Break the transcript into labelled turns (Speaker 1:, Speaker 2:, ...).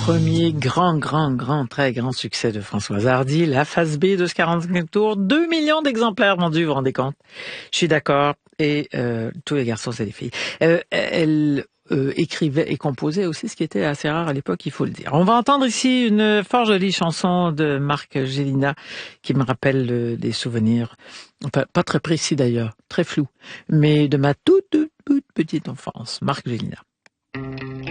Speaker 1: Premier très grand succès de Françoise Hardy, la phase B de ce 45 tours, 2 millions d'exemplaires vendus, vous vous rendez compte? Je suis d'accord, et tous les garçons, c'est des filles. Elle écrivait et composait aussi, ce qui était assez rare à l'époque, il faut le dire. On va entendre ici une fort jolie chanson de Marc Gélina qui me rappelle des souvenirs, enfin, pas très précis d'ailleurs, très flou, mais de ma toute petite enfance. Marc Gélina.